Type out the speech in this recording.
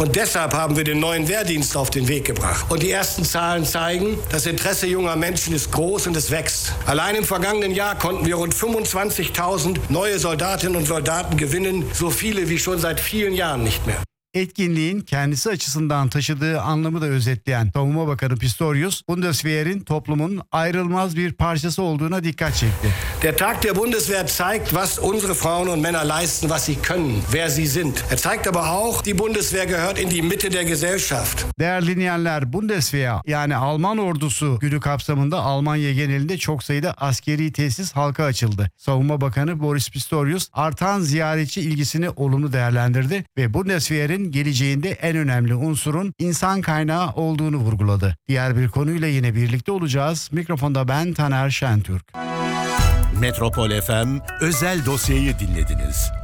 Und deshalb haben wir den neuen Wehrdienst auf den Weg gebracht. Und die ersten Zahlen zeigen, das Interesse junger Menschen ist groß und es wächst. Allein im vergangenen Jahr konnten wir rund 25.000 neue Soldatinnen und Soldaten gewinnen, so viele wie schon seit vielen Jahren nicht mehr. Etkinliğin kendisi açısından taşıdığı anlamı da özetleyen Savunma Bakanı Pistorius, Bundeswehr'in toplumun ayrılmaz bir parçası olduğuna dikkat çekti. Der Tag der Bundeswehr zeigt, was unsere Frauen und Männer leisten, was sie können, wer sie sind. Er zeigt aber auch, die Bundeswehr gehört in die Mitte der Gesellschaft. Değerli dinleyenler, Bundeswehr yani Alman ordusu günü kapsamında Almanya genelinde çok sayıda askeri tesis halka açıldı. Savunma Bakanı Boris Pistorius artan ziyaretçi ilgisini olumlu değerlendirdi ve Bundeswehr'in geleceğinde en önemli unsurun insan kaynağı olduğunu vurguladı. Diğer bir konuyla yine birlikte olacağız. Mikrofonda ben Taner Şentürk. Metropol FM özel dosyayı dinlediniz.